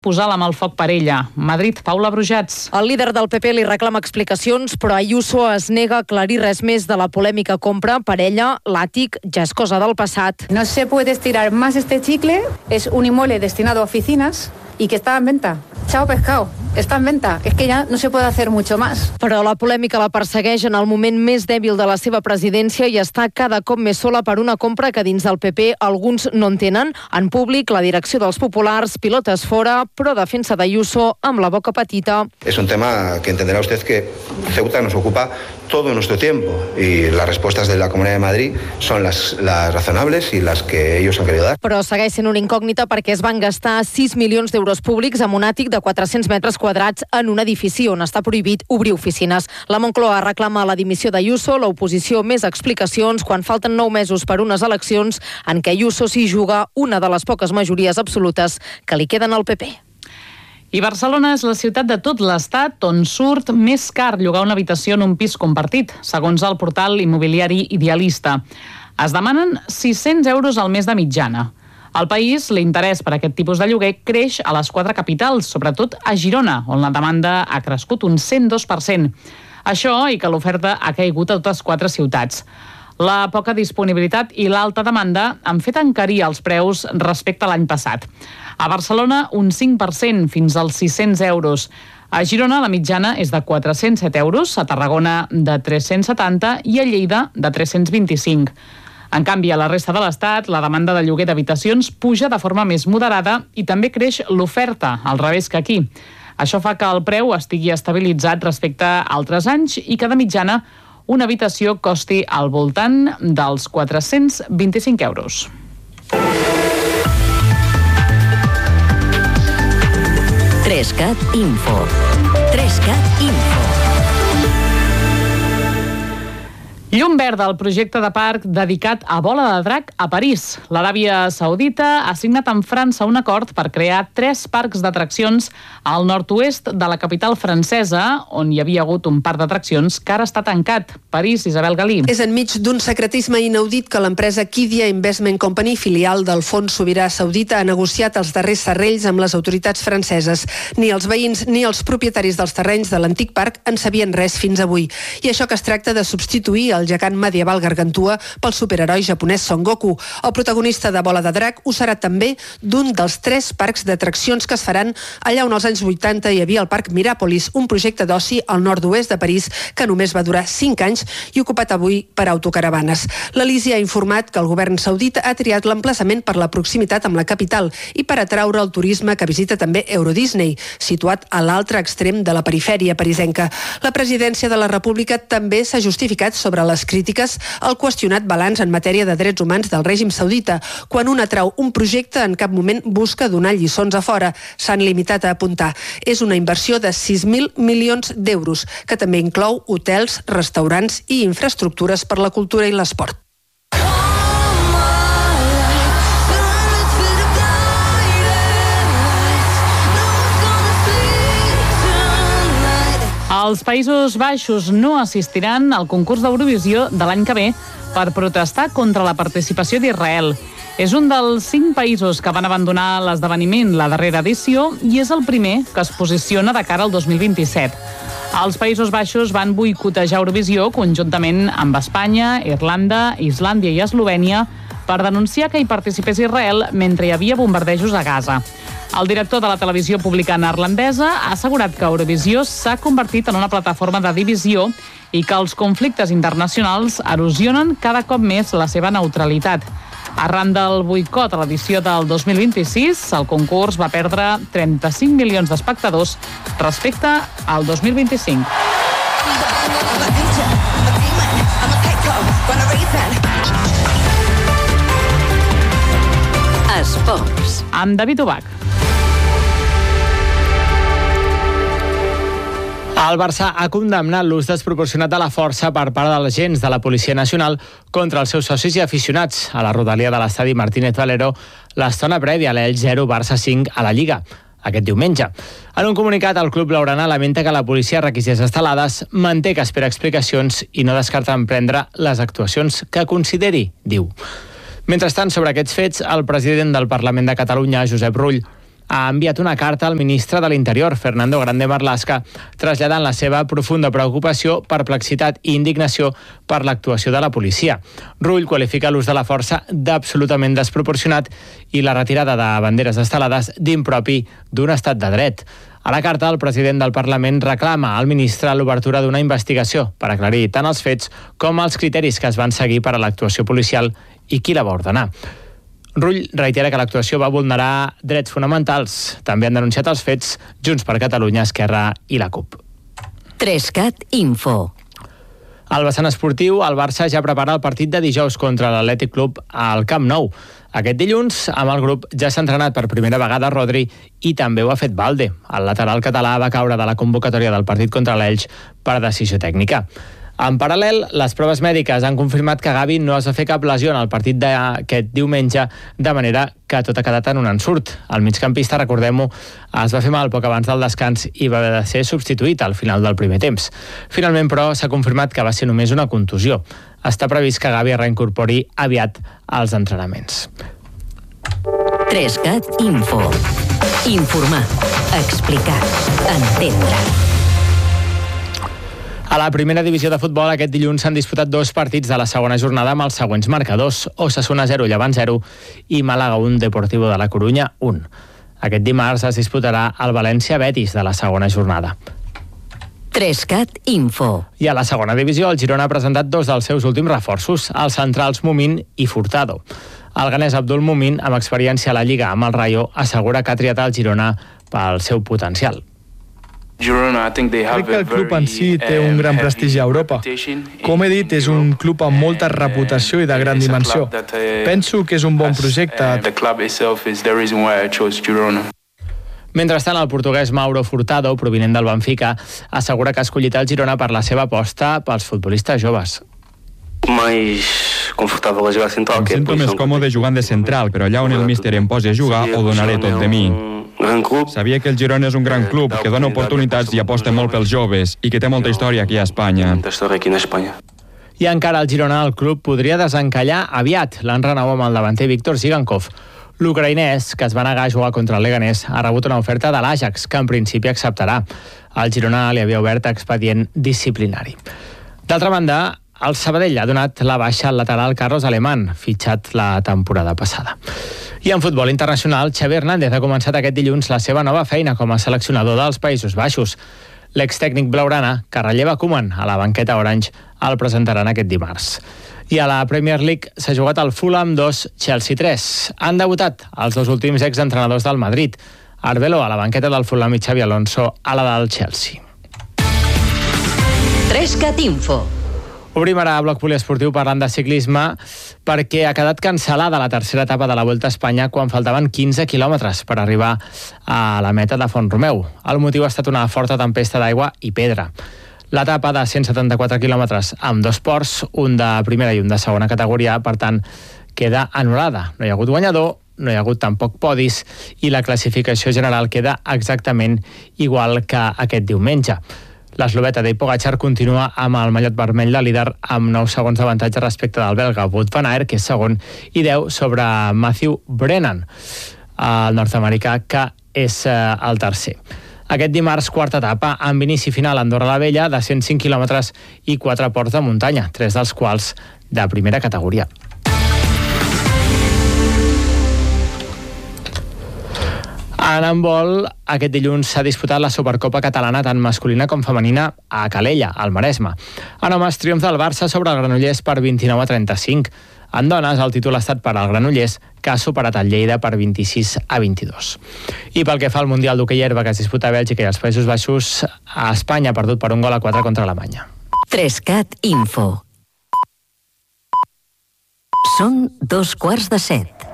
posar la mà al foc per ella. Madrid, Paula Brujats. El líder del PP li reclama explicacions, però Ayuso es nega a aclarir res més de la polèmica compra. Per ella, l'àtic ja és cosa del passat. No se puede estirar más este chicle. Es un inmueble destinado a oficinas y que está en venta. Chao pescado, está en venta. Es que ya no se puede hacer mucho más. Però la polèmica la persegueix en el moment més dèbil de la seva presidència i està cada cop més sola per una compra que dins del PP alguns no entenen. En públic, la direcció dels populars, pilotes fora, però defensa d'Ayuso amb la boca petita. Es un tema que entenderá usted que Ceuta nos ocupa todo nuestro tiempo y las respuestas de la Comunidad de Madrid son las razonables y las que ellos han querido dar. Però segueix sent una incògnita perquè es van gastar 6 milions d'euros públics amb un àtic de 400 metres quadrats en un edifici on està prohibit obrir oficines. La Moncloa reclama la dimissió d'Ayuso, l'oposició més explicacions quan falten 9 mesos per unes eleccions en què Ayuso s'hi juga una de les poques majories absolutes que li queden al PP. I Barcelona és la ciutat de tot l'Estat on surt més car llogar una habitació en un pis compartit, segons el portal immobiliari Idealista. Es demanen 600 euros al mes de mitjana. Al país, l'interès per aquest tipus de lloguer creix a les 4 capitals, sobretot a Girona, on la demanda ha crescut un 102%. Això i que l'oferta ha caigut a totes 4 ciutats. La poca disponibilitat i l'alta demanda han fet encarir els preus respecte a l'any passat. A Barcelona, un 5%, fins als 600 euros. A Girona, la mitjana és de 407 euros, a Tarragona de 370 i a Lleida de 325. En canvi, a la resta de l'Estat, la demanda de lloguer d'habitacions puja de forma més moderada i també creix l'oferta, al revés que aquí. Això fa que el preu estigui estabilitzat respecte a altres anys i que de mitjana una habitació costi al voltant dels 425 euros. Trescat Info. Trescat Info. Llum verda al projecte de parc dedicat a Bola de Drac a París. L'Aràbia Saudita ha signat amb França un acord per crear 3 parcs d'atraccions al nord-oest de la capital francesa, on hi havia hagut un parc d'atraccions que ara està tancat. París, Isabel Galí. És enmig d'un secretisme inaudit que l'empresa Qiddiya Investment Company, filial del Fons Sobirà Saudita, ha negociat els darrers serrells amb les autoritats franceses. Ni els veïns ni els propietaris dels terrenys de l'antic parc en sabien res fins avui. I això que es tracta de substituir el gegant medieval Gargantua pel superheroi japonès Son Goku. El protagonista de Bola de Drac ho serà també d'un dels 3 parcs d'atraccions que es faran allà on als anys 80 hi havia el parc Miràpolis, un projecte d'oci al nord-oest de París que només va durar 5 anys i ocupat avui per autocaravanes. L'Elisi ha informat que el govern saudita ha triat l'emplaçament per la proximitat amb la capital i per atraure el turisme que visita també Eurodisney, situat a l'altre extrem de la perifèria parisenca. La presidència de la República també s'ha justificat sobre les crítiques al qüestionat balanç en matèria de drets humans del règim saudita. Quan un atrau un projecte, en cap moment busca donar lliçons a fora. S'han limitat a apuntar. És una inversió de 6.000 milions d'euros, que també inclou hotels, restaurants i infraestructures per la cultura i l'esport. Els Països Baixos no assistiran al concurs d'Eurovisió de l'any que ve per protestar contra la participació d'Israel. És un dels 5 països que van abandonar l'esdeveniment la darrera edició i és el primer que es posiciona de cara al 2027. Els Països Baixos van boicotejar Eurovisió conjuntament amb Espanya, Irlanda, Islàndia i Eslovènia per denunciar que hi participés Israel mentre hi havia bombardejos a Gaza. El director de la televisió pública neerlandesa ha assegurat que Eurovisió s'ha convertit en una plataforma de divisió i que els conflictes internacionals erosionen cada cop més la seva neutralitat. Arran del boicot a l'edició del 2026, el concurs va perdre 35 milions d'espectadors respecte al 2025. Esports. Amb David Ubach. El Barça ha condemnat l'ús desproporcionat de la força per part dels agents de la Policia Nacional contra els seus socis i aficionats a la rodalia de l'estadi Martínez Valero l'estona prèvia a l'Elx 0 Barça 5 a la Lliga, aquest diumenge. En un comunicat, el club blaugrana lamenta que la policia requisés estelades, manté que espera explicacions i no descarta emprendre les actuacions que consideri, diu. Mentrestant, sobre aquests fets, el president del Parlament de Catalunya, Josep Rull, ha enviat una carta al ministre de l'Interior, Fernando Grande Marlaska, traslladant la seva profunda preocupació, perplexitat i indignació per l'actuació de la policia. Rull qualifica l'ús de la força d'absolutament desproporcionat i la retirada de banderes estelades d'impropi d'un estat de dret. A la carta, el president del Parlament reclama al ministre l'obertura d'una investigació per aclarir tant els fets com els criteris que es van seguir per a l'actuació policial i qui la va ordenar. Rull reitera que l'actuació va vulnerar drets fonamentals. També han denunciat els fets Junts per Catalunya, Esquerra i la CUP. 3CAT Info. Al vessant esportiu, el Barça ja prepara el partit de dijous contra l'Atlètic Club al Camp Nou. Aquest dilluns, amb el grup, ja s'ha entrenat per primera vegada Rodri i també ho ha fet Balde. El lateral català va caure de la convocatòria del partit contra l'Elx per decisió tècnica. En paral·lel, les proves mèdiques han confirmat que Gavi no es va fer cap lesió en el partit d'aquest diumenge, de manera que tot ha quedat en un ensurt. El migcampista, recordem-ho, es va fer mal poc abans del descans i va haver de ser substituït al final del primer temps. Finalment, però, s'ha confirmat que va ser només una contusió. Està previst que Gavi reincorpori aviat als entrenaments. 3CAT Info. Informar, explicar, entendre. A la primera divisió de futbol aquest dilluns s'han disputat 2 partits de la segona jornada amb els següents marcadors: Osasuna 0, Llevant 0 i Màlaga 1, Deportivo de la Corunya 1. Aquest dimarts es disputarà el València-Betis de la segona jornada. 3CAT Info. I a la segona divisió el Girona ha presentat 2 dels seus últims reforços, els centrals Mumin i Furtado. El ganès Abdul Mumin, amb experiència a la Lliga amb el Rayo, assegura que ha triat el Girona pel seu potencial. Crec que el club en si té un gran prestigi a Europa. Com he dit, és un club amb molta reputació i de gran dimensió. Penso que és un bon projecte. Mentrestant, el portuguès Mauro Furtado, provinent del Benfica, assegura que ha escollit el Girona per la seva aposta pels futbolistes joves. Em sento més còmode jugant de central, però allà on el míster em posi a jugar ho donaré tot de mi. Sabia que el Girona és un gran club, que dona oportunitats i aposta molt pels joves i que té molta història aquí a Espanya. I encara el Girona, el club, podria desencallar aviat l'enrenou amb el davanter Víctor Zigankov. L'ucraïnès, que es va negar a jugar contra el Leganés, ha rebut una oferta de l'Ajax, que en principi acceptarà. El Girona li havia obert expedient disciplinari. D'altra banda, el Sabadell ha donat la baixa al lateral Carlos Alemán, fitxat la temporada passada. I en futbol internacional, Xavi Hernández ha començat aquest dilluns la seva nova feina com a seleccionador dels Països Baixos. L'extècnic blaugrana, que relleva Koeman a la banqueta orange, el presentaran aquest dimarts. I a la Premier League s'ha jugat el Fulham 2, Chelsea 3. Han debutat els 2 últims exentrenadors del Madrid, Arbelo a la banqueta del Fulham i Xavi Alonso a la del Chelsea. 3CAT Info. Obrim ara a bloc poliesportiu parlant de ciclisme perquè ha quedat cancel·lada la tercera etapa de la Volta a Espanya quan faltaven 15 quilòmetres per arribar a la meta de Font-romeu. El motiu ha estat una forta tempesta d'aigua i pedra. L'etapa de 174 quilòmetres amb 2 ports, un de primera i un de segona categoria, per tant, queda anul·lada. No hi ha hagut guanyador, no hi ha hagut tampoc podis i la classificació general queda exactament igual que aquest diumenge. L'esloveta Tadej Pogačar continua amb el mallot vermell de líder amb 9 segons d'avantatge respecte del belga Wout van Aert, que és segon, i 10 sobre Matthew Brennan, el nord-americà, que és el tercer. Aquest dimarts, quarta etapa, amb inici final a Andorra la Vella, de 105 quilòmetres i 4 ports de muntanya, 3 dels quals de primera categoria. En handbol, aquest dilluns s'ha disputat la Supercopa catalana tant masculina com femenina a Calella, al Maresme. En homes, triomf del Barça sobre el Granollers per 29-35. En dones, el títol ha estat per al Granollers, que ha superat el Lleida per 26-22. I pel que fa al Mundial d'hoquei herba que es disputa a Bèlgica i als Països Baixos, a Espanya ha perdut per 1-4 contra Alemanya. 3CAT Info. Són 7:02.